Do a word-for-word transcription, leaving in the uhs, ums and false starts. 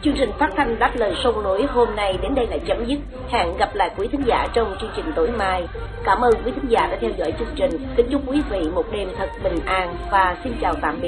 Chương trình phát thanh Đáp Lời Sông Núi hôm nay đến đây là chấm dứt. Hẹn gặp lại quý thính giả trong chương trình tối mai. Cảm ơn quý thính giả đã theo dõi chương trình. Kính chúc quý vị một đêm thật bình an và xin chào tạm biệt.